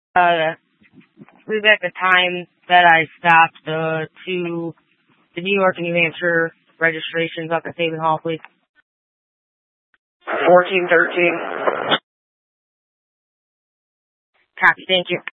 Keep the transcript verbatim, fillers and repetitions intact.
Uh, leave at the time that I stopped the two, the New York and New Hampshire registrations up at Haven Hall, please. fourteen thirteen. Copy, thank you.